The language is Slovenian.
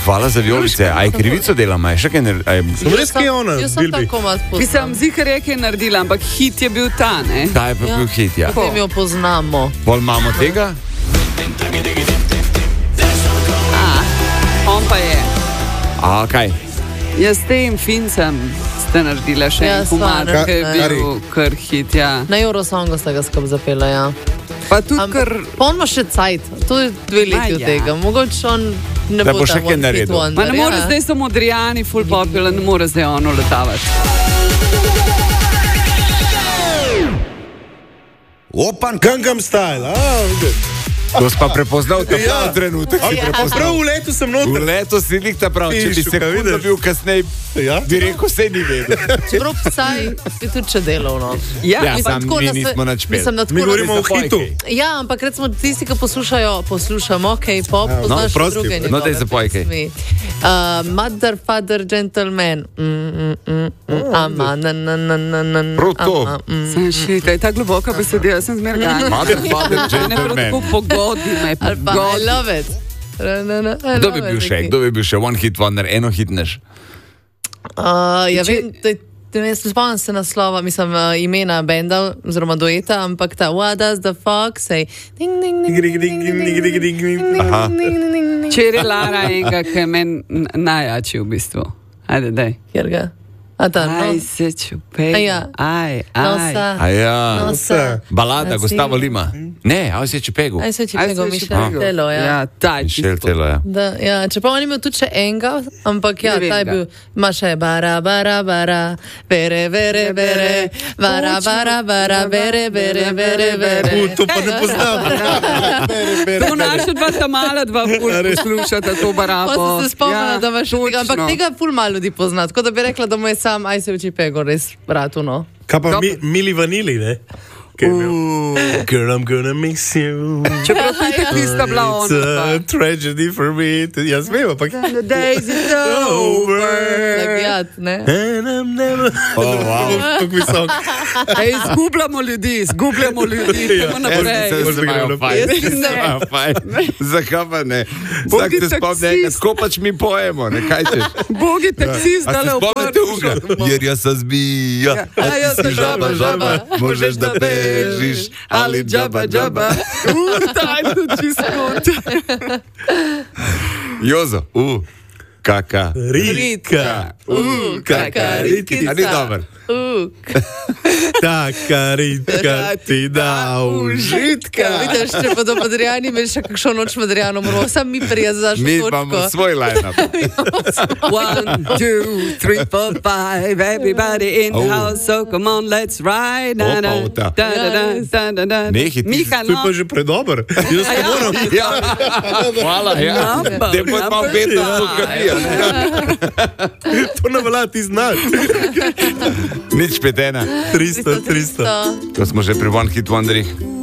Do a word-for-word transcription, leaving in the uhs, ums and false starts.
hvala za vijolice. Aj krivico delam, aj še kaj ne... Sem res kaj ona, Jaz sem tako mat poznam. Mislim, zihar je kaj naredila, ampak hit je bil ta, ne? Ta je pa bil hit, ja. Potem jo poznamo. Bolj imamo tega? A, on pa je. A, kaj? Jaz s tem Fincem ste naredila še Ja, en humor, stvar, ki je ne. bil kar hit, ja. Na Eurosongu ste ga skupaj zapela, ja. Pa tudi kar... Pa on ima še cajt, to je dve leti Ma, od ja. tega. Mogoče on ne Da bo bo še ta kaj one hit naredil. wonder, Ma ne more ja. zdaj samo Adriani, full popular, ne more zdaj ono letavati. Opan Gangnam Style, a? To si pa prepoznal ta Ja. prav trenutek, si A prav prepoznal. v letu sem V noter. letu si nik ta prav, če bi Pišu, se kaj kundo vidiš? bil kasnej, Ja. bi rekel, se ni vedel. Čeprav vsaj je tudi še delovno. Ja, Ja, mislim, sam tako mi na sve- nismo nič peli. mislim, da tako Mi na- govorimo o hitu. Ja, ampak recimo tisti, ki poslušajo, poslušamo K-pop, Ja, no, poznaš še prosti. druge No, njegove daj zapoj kaj. pesmi. Uh, Mother, father, gentleman. Mm, mm, mm, mm, ama, na, na, na, na, na, na, Prav to. ama, mm. Sem šita, je ta globoka besedila, sem zmergana. Mother, father, Ne, prav gentleman. tako pogodi me, Ali pa I pogodi. love it. Na, na, na, I Kdo love bi bil it, še, neki. kdo bi bil še one hit wonder, eno hitneš? Uh, ja, Če- vem, da, da ne spomnim se naslova, mislim, uh, imena benda oziroma dueta, ampak ta What does the fox say? Ding, ding, ding, Ding, ding, ding, ding, ding, ding, ding. Aha. ding, ding, ding, ding. Včeraj Lara enega, ki je meni n- najjači v bistvu. Ajde, daj. Kjer ga? A ta, no. Aj se čupej, A ja. aj, Nosa. aj. A ja, Nosa. balada Gustavo Lima. Ne, aj se čepegu. Aj se če Aj se pego čupej. Mišel Telo, ja. Ja, taj. Mišel Telo, ja. Da, ja. Čeprav on je imel tudi še enega, ampak ja, Ne vem ta je ga. bil, ima še bara, bara, bara, vere, vere, vere, bara, bara, bara, vere, vere, vere, vere. U, to pa ne poznam. Bere, bere, To bere. naša dva tamala, dva ful poslušata to barabo. Pa sem se spomnila, Ja, da imaš tega, ampak točno. tega ful malo ljudi pozna, tako da bi rekla, da mu je sam aj se uči pego res rad, no. Kaj pa mi, Mili Vanili, ne? Kaj je imel? Girl, I'm gonna miss you. Čeprav to je tako ista bila It's a ona. tragedy for me. Jaz vem, ampak... The days is over. Plagijat, ne. And I'm never... Oh, wow. Tako visok. Ej, izgubljamo ljudi, izgubljamo ljudi. Ja. Idemo naprej. Se Jaz bi imajo grel fajn. naprej. Se imajo fajn. Zakaj pa ne? Vsak Bodi se spomne, enega, taksist. tako pač mi pojemo, ne, kaj češ? Bogi taksist, A se dale v spomnite unga? Jer jaz sem zmija, A jaz sem žaba, žaba, možeš da bežiš, ali džaba, džaba. Uh, taj tu čisto. Jozo, u, kaka. Rika. Uh, kakaritica. A ni dober? Uh, Taka ritka ti da užitka. vidiš, če pa do Madrijani imaš še kakšno noč Madrijano, moramo sam mi prijazaš Mi točko. imamo svoj line-up. One, two, three, four, five. Everybody in the Oh. house, so come on, let's ride. Da, da, Opa, ta. da, da, da, da, da, da. Nehi, ti- Miha, To je pa no. že predober. Jaz ne moram. Ja, hvala, ja. Namba, Da bo malo namba. vedno pokapija. To ne velja, ti znaš. Nič petena. tristo, tristo. Ko smo že pri One Hit Wonderih.